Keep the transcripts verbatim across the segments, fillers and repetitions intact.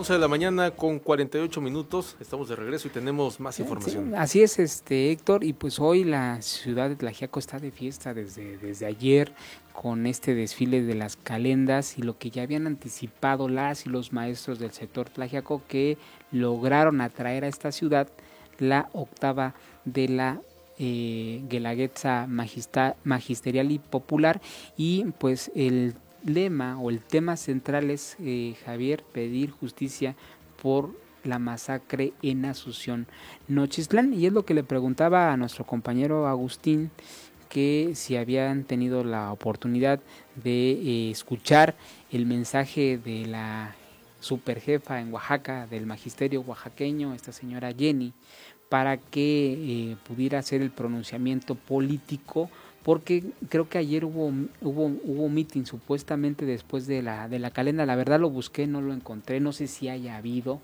once de la mañana con cuarenta y ocho minutos, estamos de regreso y tenemos más información. Sí, así es, este Héctor, y pues hoy la ciudad de Tlaxiaco está de fiesta desde, desde ayer con este desfile de las calendas y lo que ya habían anticipado las y los maestros del sector Tlaxiaco que lograron atraer a esta ciudad la octava de la eh, Guelaguetza Magista, Magisterial y Popular, y pues el lema o el tema central es, eh, Javier, pedir justicia por la masacre en Asunción, Nochistlán, y es lo que le preguntaba a nuestro compañero Agustín, que si habían tenido la oportunidad de eh, escuchar el mensaje de la superjefa en Oaxaca, del magisterio oaxaqueño, esta señora Jenny, para que eh, pudiera hacer el pronunciamiento político, porque creo que ayer hubo hubo hubo meeting supuestamente después de la de la calenda. La verdad lo busqué, no lo encontré, no sé si haya habido,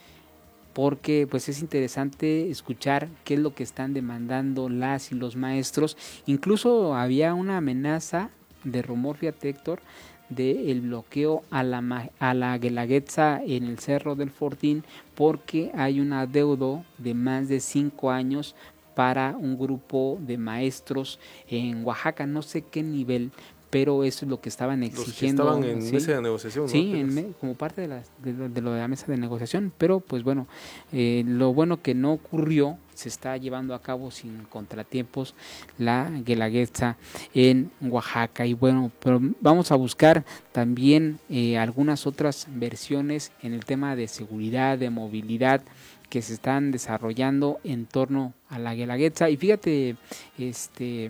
porque pues es interesante escuchar qué es lo que están demandando las y los maestros. Incluso había una amenaza de rumor, fíjate Héctor, de el bloqueo a la, a la Guelaguetza en el Cerro del Fortín, porque hay un adeudo de más de cinco años para un grupo de maestros en Oaxaca, no sé qué nivel, pero eso es lo que estaban exigiendo. Los que estaban en ¿sí? mesa de negociación, Sí, ¿no? en me, como parte de, la, de, lo, de lo de la mesa de negociación, pero pues bueno, eh, lo bueno que no ocurrió, se está llevando a cabo sin contratiempos la Guelaguetza en Oaxaca. Y bueno, pero vamos a buscar también eh, algunas otras versiones en el tema de seguridad, de movilidad, que se están desarrollando en torno a la Guelaguetza. Y fíjate, este...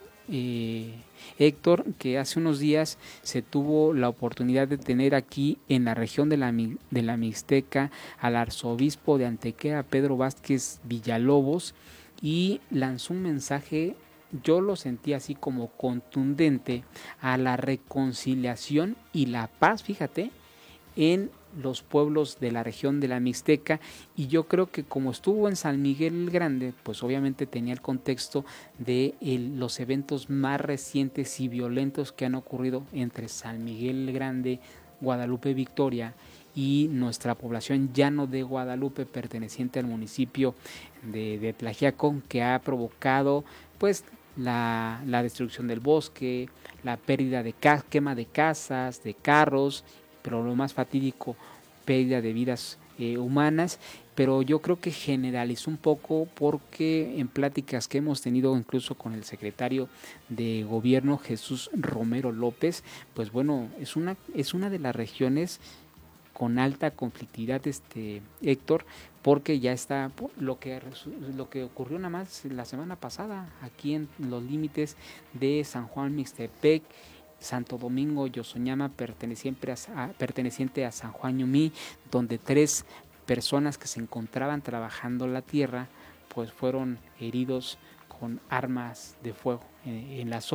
Eh, Héctor, que hace unos días se tuvo la oportunidad de tener aquí en la región de la, de la Mixteca al arzobispo de Antequera, Pedro Vázquez Villalobos, y lanzó un mensaje, yo lo sentí así como contundente, a la reconciliación y la paz, fíjate, en los pueblos de la región de la Mixteca. Y yo creo que como estuvo en San Miguel el Grande, pues obviamente tenía el contexto de el, los eventos más recientes y violentos que han ocurrido entre San Miguel el Grande, Guadalupe Victoria y nuestra población llano de Guadalupe, perteneciente al municipio de, de Tlaxiaco, que ha provocado pues la, la destrucción del bosque, la pérdida de ca quema de casas, de carros, pero lo más fatídico, pérdida de vidas eh, humanas. Pero yo creo que generalizó un poco, porque en pláticas que hemos tenido incluso con el secretario de gobierno, Jesús Romero López, pues bueno, es una, es una de las regiones con alta conflictividad, este Héctor, porque ya está lo que lo que ocurrió nada más la semana pasada aquí en los límites de San Juan Mixtepec, Santo Domingo Yosoñama, perteneciente a, perteneciente a San Juan Ñumí, donde tres personas que se encontraban trabajando la tierra pues fueron heridos con armas de fuego en, en la zona.